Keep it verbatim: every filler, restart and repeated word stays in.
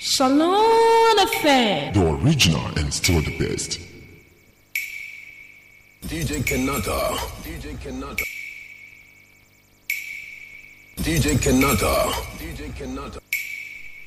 Shalom Affair. The original and still the best. D J Kenata. D J Kenata. D J Kenata. D J Kenata.